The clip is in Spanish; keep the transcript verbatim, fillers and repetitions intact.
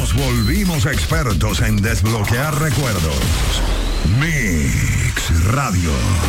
Nos volvimos expertos en desbloquear recuerdos. Mix Radio.